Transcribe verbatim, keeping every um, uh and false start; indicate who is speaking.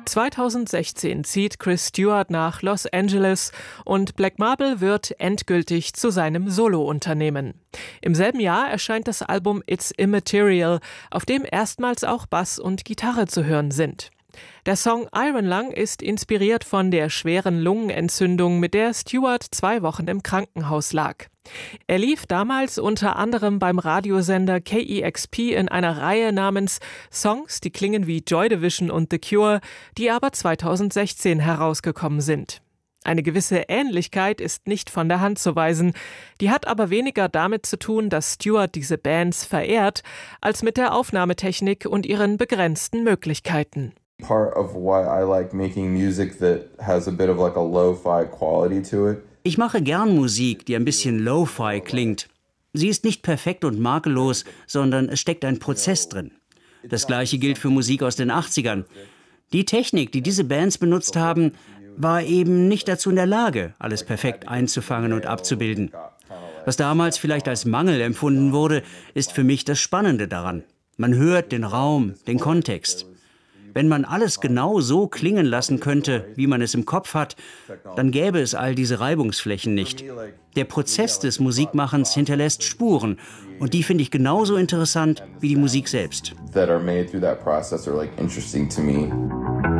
Speaker 1: zweitausendsechzehn zieht Chris Stewart nach Los Angeles und Black Marble wird endgültig zu seinem Solo-Unternehmen. Im selben Jahr erscheint das Album It's Immaterial, auf dem erstmals auch Bass und Gitarre zu hören sind. Der Song Iron Lung ist inspiriert von der schweren Lungenentzündung, mit der Stewart zwei Wochen im Krankenhaus lag. Er lief damals unter anderem beim Radiosender K E X P in einer Reihe namens Songs, die klingen wie Joy Division und The Cure, die aber zweitausendsechzehn herausgekommen sind. Eine gewisse Ähnlichkeit ist nicht von der Hand zu weisen, die hat aber weniger damit zu tun, dass Stewart diese Bands verehrt, als mit der Aufnahmetechnik und ihren begrenzten Möglichkeiten.
Speaker 2: Part of why I like making music that has a bit of like a lo-fi quality to it.
Speaker 3: Ich mache gern Musik, die ein bisschen Lo-Fi klingt. Sie ist nicht perfekt und makellos, sondern es steckt ein Prozess drin. Das Gleiche gilt für Musik aus den achtzigern. Die Technik, die diese Bands benutzt haben, war eben nicht dazu in der Lage, alles perfekt einzufangen und abzubilden. Was damals vielleicht als Mangel empfunden wurde, ist für mich das Spannende daran. Man hört den Raum, den Kontext. Wenn man alles genau so klingen lassen könnte, wie man es im Kopf hat, dann gäbe es all diese Reibungsflächen nicht. Der Prozess des Musikmachens hinterlässt Spuren und die finde ich genauso interessant wie die Musik selbst.
Speaker 2: That are made through that process are like interesting to me.